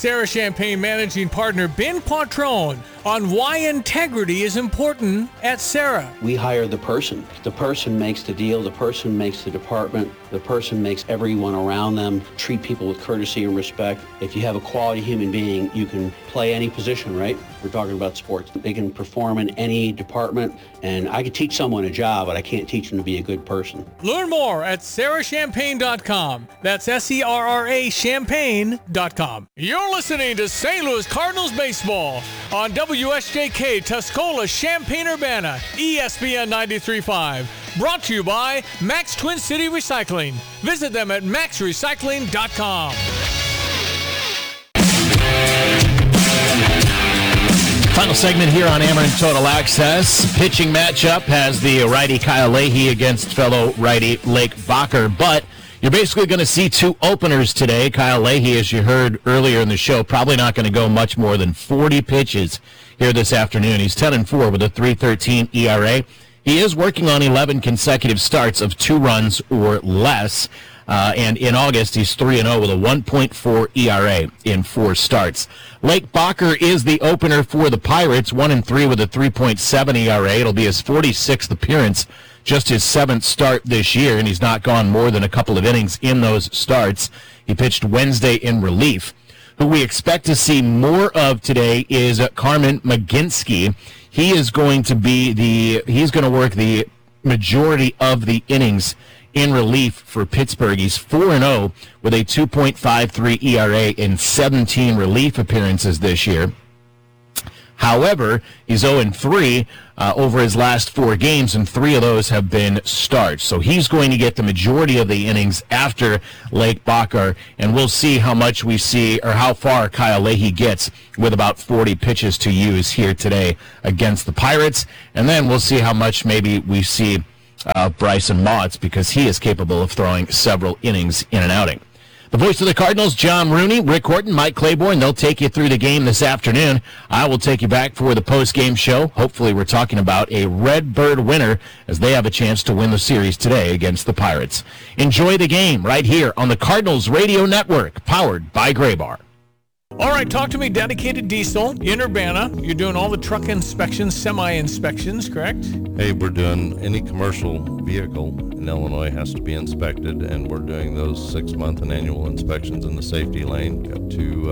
Sarah Champagne Managing Partner Ben Quattrone on why integrity is important at Sarah. We hire the person. The person makes the deal. The person makes the department. The person makes everyone around them treat people with courtesy and respect. If you have a quality human being, you can play any position, right? We're talking about sports. They can perform in any department, and I could teach someone a job, but I can't teach them to be a good person. Learn more at sarahchampagne.com. That's SERRA champagne.com. You're listening to St. Louis Cardinals baseball on WSJK Tuscola Champaign-Urbana, ESPN 93.5. Brought to you by Max Twin City Recycling. Visit them at maxrecycling.com. Final segment here on Ameren Total Access. Pitching matchup has the righty Kyle Leahy against fellow righty Lake Bacher, but you're basically going to see two openers today. Kyle Leahy, as you heard earlier in the show, probably not going to go much more than 40 pitches here this afternoon. He's 10-4 with a 3.13 ERA. He is working on 11 consecutive starts of 2 runs or less. And in August, he's 3-0 with a 1.4 ERA in 4 starts. Lake Bacher is the opener for the Pirates, 1-3 with a 3.7 ERA. It'll be his 46th appearance, just his 7th start this year, and he's not gone more than a couple of innings in those starts. He pitched Wednesday in relief. Who we expect to see more of today is Carmen McGinsky. He is going to work the majority of the innings in relief for Pittsburgh. He's 4-0 with a 2.53 ERA in 17 relief appearances this year. However, he's 0-3 over his last 4 games, and 3 of those have been starts. So he's going to get the majority of the innings after Lake Bacher, and we'll see how much we see or how far Kyle Leahy gets with about 40 pitches to use here today against the Pirates. And then we'll see how much maybe we see Bryson Motts, because he is capable of throwing several innings in an outing. The voice of the Cardinals, John Rooney, Rick Horton, Mike Claiborne, they'll take you through the game this afternoon. I will take you back for the post-game show. Hopefully we're talking about a Redbird winner as they have a chance to win the series today against the Pirates. Enjoy the game right here on the Cardinals Radio Network, powered by Graybar. All right, talk to me, Dedicated Diesel in Urbana. You're doing all the truck inspections, semi-inspections, correct? Hey, we're doing any commercial vehicle in Illinois has to be inspected, and we're doing those 6-month and annual inspections in the safety lane. Got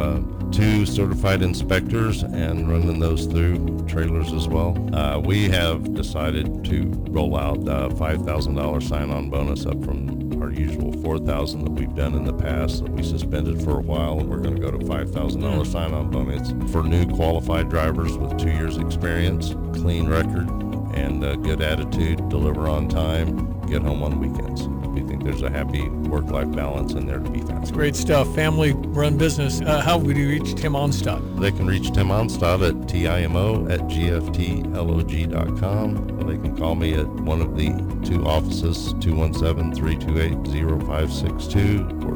two certified inspectors and running those through trailers as well. We have decided to roll out a $5,000 sign-on bonus up from our usual $4,000 that we've done in the past that we suspended for a while, and we're going to go to $5,000 sign-on bonus for new qualified drivers with 2 years experience, clean record, and a good attitude, deliver on time, get home on weekends. We think there's a happy work-life balance in there to be found. That's great stuff. Family-run business. How would you reach Tim Onstad? They can reach Tim Onstad at TIMO@GFTLOG.com. They can call me at one of the 2 offices, 217-328-0562 or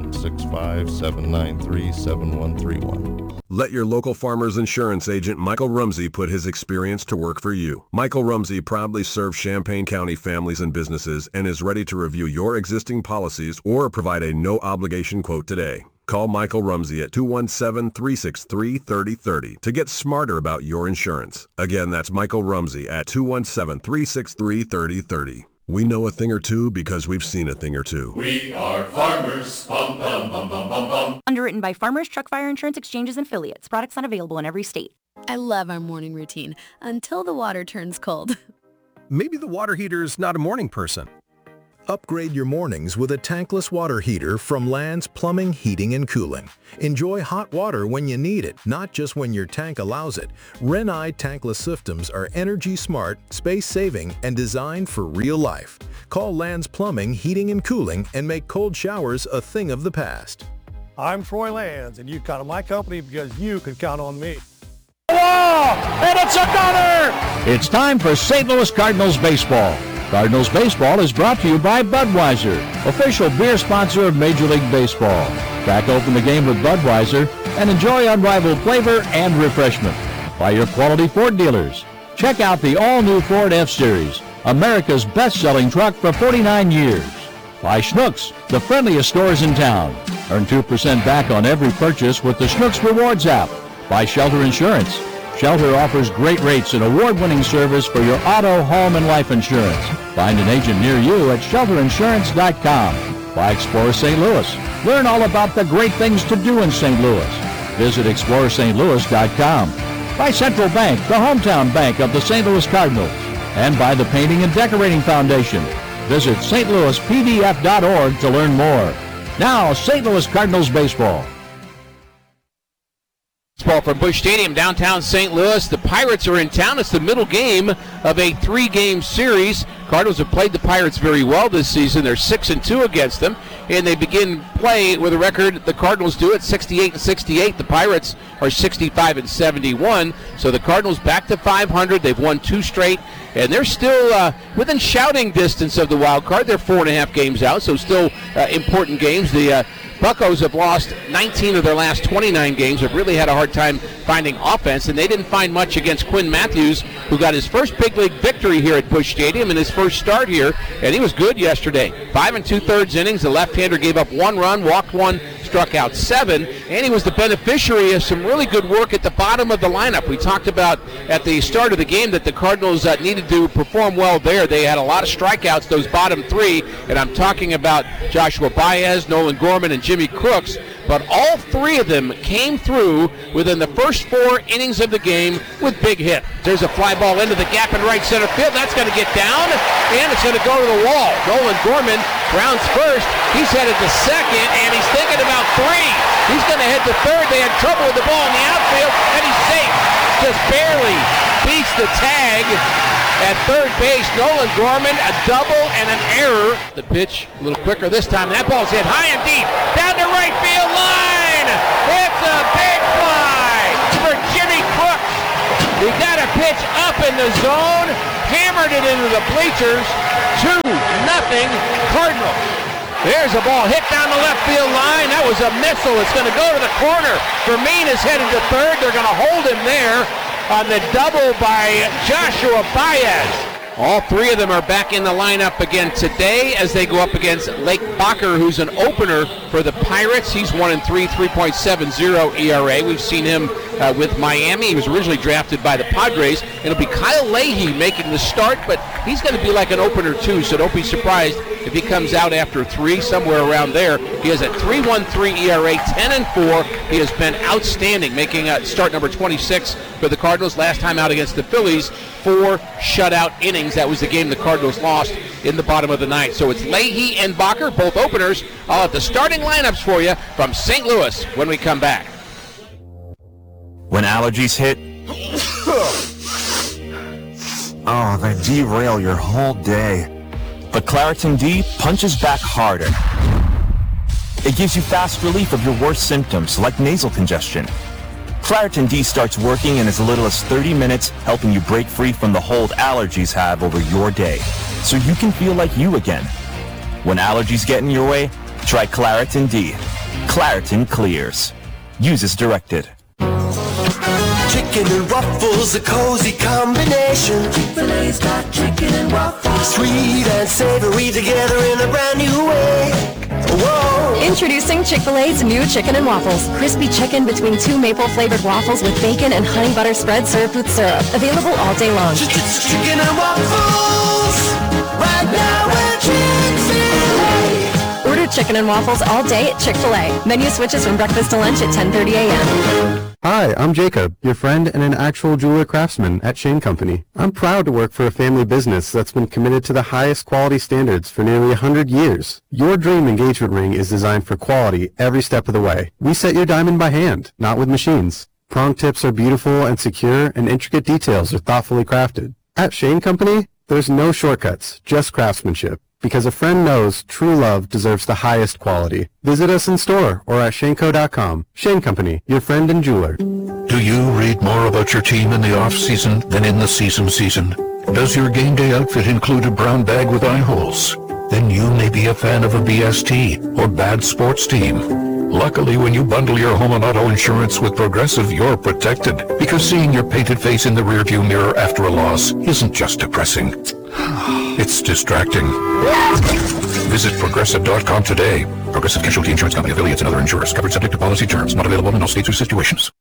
765-793-7131. Let your local Farmers Insurance agent Michael Rumsey put his experience to work for you. Michael Rumsey proudly serves Champaign County families and businesses and is ready to review your existing policies or provide a no-obligation quote today. Call Michael Rumsey at 217-363-3030 to get smarter about your insurance. Again, that's Michael Rumsey at 217-363-3030. We know a thing or two because we've seen a thing or two. We are farmers. Bum, bum, bum, bum, bum, bum. Underwritten by Farmers Truck Fire Insurance Exchanges and Affiliates. Products not available in every state. I love our morning routine until the water turns cold. Maybe the water heater's not a morning person. Upgrade your mornings with a tankless water heater from Land's Plumbing, Heating, and Cooling. Enjoy hot water when you need it, not just when your tank allows it. Renai tankless systems are energy smart, space-saving, and designed for real life. Call Land's Plumbing, Heating, and Cooling and make cold showers a thing of the past. I'm Troy Lands, and you count on my company because you can count on me. And it's another! It's time for St. Louis Cardinals baseball. Cardinals baseball is brought to you by Budweiser, official beer sponsor of Major League Baseball. Crack open the game with Budweiser and enjoy unrivaled flavor and refreshment. By your quality Ford dealers. Check out the all-new Ford F-Series, America's best-selling truck for 49 years. By Schnucks, the friendliest stores in town. Earn 2% back on every purchase with the Schnucks Rewards app. By Shelter Insurance. Shelter offers great rates and award-winning service for your auto, home, and life insurance. Find an agent near you at shelterinsurance.com. By Explorer St. Louis. Learn all about the great things to do in St. Louis. Visit explorerstlouis.com. By Central Bank, the hometown bank of the St. Louis Cardinals. And by the Painting and Decorating Foundation. Visit stlouispdf.org to learn more. Now, St. Louis Cardinals baseball. Baseball from Busch Stadium, downtown St. Louis. The Pirates are in town. It's the middle game of a 3-game series. Cardinals have played the Pirates very well this season. They're 6-2 against them, and they begin play with a record. The Cardinals do it 68-68. The Pirates are 65-71. So the Cardinals back to 500. They've won 2 straight, and they're still within shouting distance of the wild card. They're 4.5 games out, so still important games. The Buccos have lost 19 of their last 29 games, have really had a hard time finding offense, and they didn't find much against Quinn Matthews, who got his first big league victory here at Busch Stadium in his first start here, and he was good yesterday. 5 2/3 innings. The left-hander gave up 1 run, walked 1, struck out 7, and he was the beneficiary of some really good work at the bottom of the lineup. We talked about at the start of the game that the Cardinals needed to perform well there. They had a lot of strikeouts, those bottom 3, and I'm talking about Joshua Baez, Nolan Gorman, and Jimmy Crooks, but all 3 of them came through within the first 4 innings of the game with big hit. There's a fly ball into the gap in right center field. That's going to get down, and it's going to go to the wall. Nolan Gorman grounds first. He's headed to second, and he's thinking about 3. He's going to head to third. They had trouble with the ball in the outfield, and he's safe. Just barely beats the tag at third base. Nolan Gorman, a double and an error. The pitch a little quicker this time. That ball's hit high and deep down the right field line. It's a big fly for Jimmy Crooks. He got a pitch up in the zone, hammered it into the bleachers. 2-0 Cardinals. There's a ball hit down the left field line. That was a missile. It's going to go to the corner. Vermin is headed to third. They're going to hold him there on the double by Joshua Baez. All 3 of them are back in the lineup again today as they go up against Lake Bacher, who's an opener for the Pirates. He's 1-3, 3.70 ERA. We've seen him with Miami. He was originally drafted by the Padres. It'll be Kyle Leahy making the start, but he's going to be like an opener too, so don't be surprised if he comes out after 3, somewhere around there. He has a 3.13 ERA, 10-4. He has been outstanding, making start number 26 for the Cardinals. Last time out against the Phillies, 4 shutout innings. That was the game the Cardinals lost in the bottom of the ninth. So it's Leahy and Bacher, both openers. I'll have the starting lineups for you from St. Louis when we come back. When allergies hit, they derail your whole day. But Claritin D punches back harder. It gives you fast relief of your worst symptoms, like nasal congestion. Claritin D starts working in as little as 30 minutes, helping you break free from the hold allergies have over your day, so you can feel like you again. When allergies get in your way, try Claritin D. Claritin clears. Use as directed. Chicken and waffles, a cozy combination. Chick-fil-A's got chicken and waffles. Sweet and savory together in a brand new way. Whoa! Introducing Chick-fil-A's new chicken and waffles. Crispy chicken between 2 maple-flavored waffles with bacon and honey butter spread served with syrup. Available all day long. Chicken and waffles. Right now at Chick-fil-A. Order chicken and waffles all day at Chick-fil-A. Menu switches from breakfast to lunch at 10:30 a.m. Hi, I'm Jacob, your friend and an actual jeweler craftsman at Shane Company. I'm proud to work for a family business that's been committed to the highest quality standards for nearly 100 years. Your dream engagement ring is designed for quality every step of the way. We set your diamond by hand, not with machines. Prong tips are beautiful and secure, and intricate details are thoughtfully crafted. At Shane Company, there's no shortcuts, just craftsmanship. Because a friend knows true love deserves the highest quality. Visit us in store or at shaneco.com. Shane Company, your friend and jeweler. Do you read more about your team in the off-season than in the season? Does your game day outfit include a brown bag with eye holes? Then you may be a fan of a BST or bad sports team. Luckily, when you bundle your home and auto insurance with Progressive, you're protected. Because seeing your painted face in the rearview mirror after a loss isn't just depressing. It's distracting. Visit Progressive.com today. Progressive Casualty Insurance Company, affiliates, and other insurers. Covered subject to policy terms. Not available in all states or situations.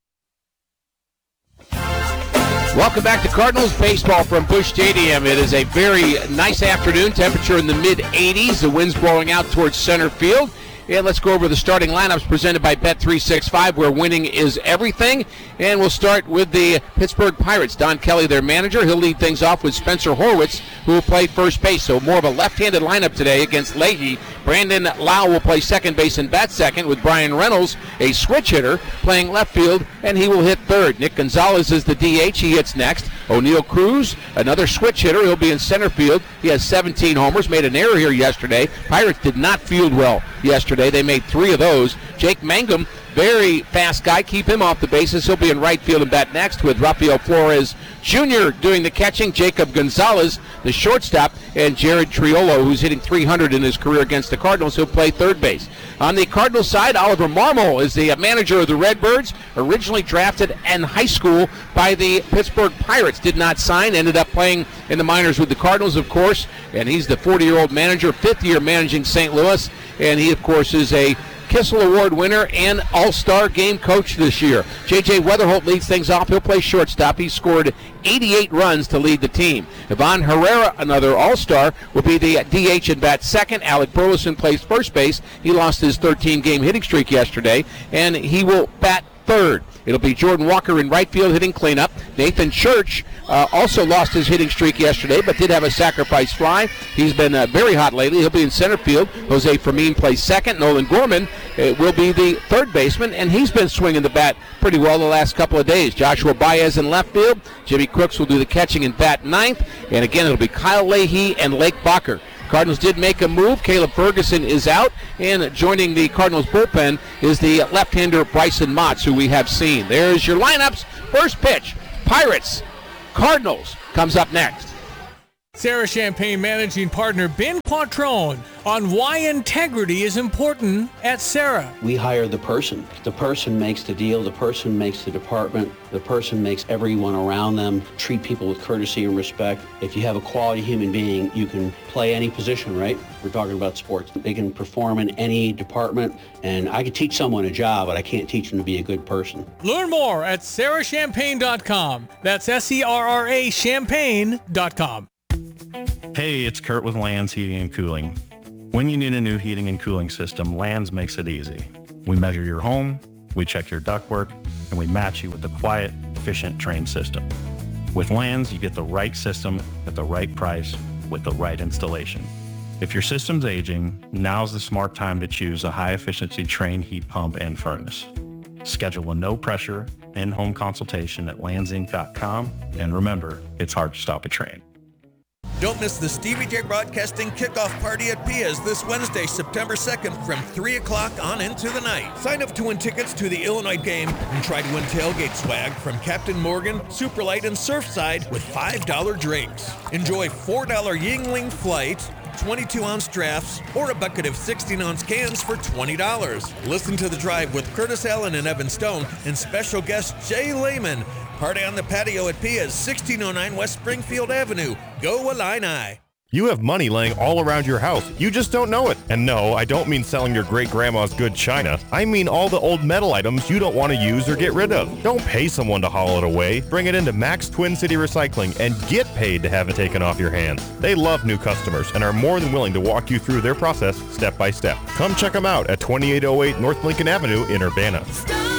Welcome back to Cardinals baseball from Busch Stadium. It is a very nice afternoon. Temperature in the mid-80s. The wind's blowing out towards center field. And let's go over the starting lineups presented by Bet365, where winning is everything. And we'll start with the Pittsburgh Pirates. Don Kelly, their manager. He'll lead things off with Spencer Horwitz, who will play first base. So more of a left-handed lineup today against Leahy. Brandon Lau will play second base and bat second, with Brian Reynolds, a switch hitter, playing left field, and he will hit third. Nick Gonzalez is the DH. He hits next. O'Neill Cruz, another switch hitter. He'll be in center field. He has 17 homers. Made an error here yesterday. Pirates did not field well yesterday. They made 3 of those. Jake Mangum, very fast guy. Keep him off the bases. He'll be in right field and bat next, with Rafael Flores Jr. doing the catching. Jacob Gonzalez, the shortstop, and Jared Triolo, who's hitting .300 in his career against the Cardinals, he'll play third base. On the Cardinals side, Oliver Marmol is the manager of the Redbirds, originally drafted in high school by the Pittsburgh Pirates. Did not sign, ended up playing in the minors with the Cardinals, of course, and he's the 40-year-old manager, 5th year managing St. Louis, and he, of course, is a Kissel Award winner and All-Star Game coach this year. J.J. Weatherholt leads things off. He'll play shortstop. He scored 88 runs to lead the team. Ivan Herrera, another All-Star, will be the DH and bat second. Alec Burleson plays first base. He lost his 13-game hitting streak yesterday, and he will bat third. It'll be Jordan Walker in right field hitting cleanup. Nathan Church also lost his hitting streak yesterday, but did have a sacrifice fly. He's been very hot lately. He'll be in center field. Jose Fermin plays second. Nolan Gorman will be the third baseman, and he's been swinging the bat pretty well the last couple of days. Joshua Baez in left field. Jimmy Crooks will do the catching and bat ninth. And again, it'll be Kyle Leahy and Lake Bacher. Cardinals did make a move. Caleb Ferguson is out, and joining the Cardinals bullpen is the left-hander Bryson Motts, who we have seen. There's your lineups. First pitch, Pirates, Cardinals comes up next. Sarah Champagne managing partner Ben Quattrone on why integrity is important at Sarah. We hire the person. The person makes the deal. The person makes the department. The person makes everyone around them treat people with courtesy and respect. If you have a quality human being, you can play any position, right? We're talking about sports. They can perform in any department, and I could teach someone a job, but I can't teach them to be a good person. Learn more at sarahchampagne.com. That's SERRA champagne.com. Hey, it's Kurt with Lands Heating and Cooling. When you need a new heating and cooling system, Lands makes it easy. We measure your home, we check your ductwork, and we match you with the quiet, efficient, trained system. With Lands, you get the right system at the right price with the right installation. If your system's aging, now's the smart time to choose a high-efficiency trained heat pump and furnace. Schedule a no-pressure, in-home consultation at landsinc.com, and remember, it's hard to stop a train. Don't miss the Stevie J Broadcasting Kickoff Party at Pia's this Wednesday, September 2nd from 3 o'clock on into the night. Sign up to win tickets to the Illinois game and try to win tailgate swag from Captain Morgan, Superlight, and Surfside with $5 drinks. Enjoy $4 Yingling Flight, 22-ounce drafts, or a bucket of 16-ounce cans for $20. Listen to The Drive with Curtis Allen and Evan Stone and special guest Jay Lehman. Party on the patio at Pia's, 1609 West Springfield Avenue. Go Illini! You have money laying all around your house. You just don't know it. And no, I don't mean selling your great-grandma's good china. I mean all the old metal items you don't want to use or get rid of. Don't pay someone to haul it away. Bring it into Max Twin City Recycling and get paid to have it taken off your hands. They love new customers and are more than willing to walk you through their process step by step. Come check them out at 2808 North Lincoln Avenue in Urbana.